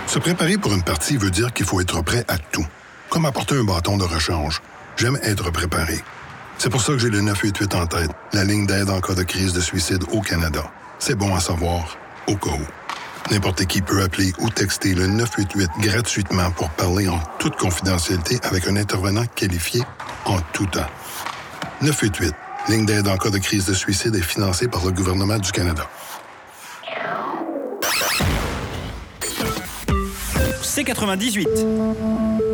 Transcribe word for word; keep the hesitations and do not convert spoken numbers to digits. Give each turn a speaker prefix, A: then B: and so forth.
A: Se préparer pour une partie veut dire qu'il faut être prêt à tout, comme apporter un bâton de rechange. J'aime être préparé. C'est pour ça que j'ai le neuf huit huit en tête, la ligne d'aide en cas de crise de suicide au Canada. C'est bon à savoir, au cas où. N'importe qui peut appeler ou texter le neuf huit huit gratuitement pour parler en toute confidentialité avec un intervenant qualifié en tout temps. neuf huit huit, ligne d'aide en cas de crise de suicide est financée par le gouvernement du Canada.
B: C quatre-vingt-dix-huit.